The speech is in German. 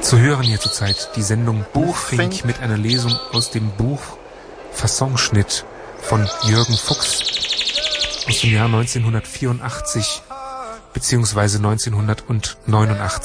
Zu hören hier zurzeit die Sendung Buchfink mit einer Lesung aus dem Buch Fassonschnitt von Jürgen Fuchs aus dem Jahr 1984 beziehungsweise 1989.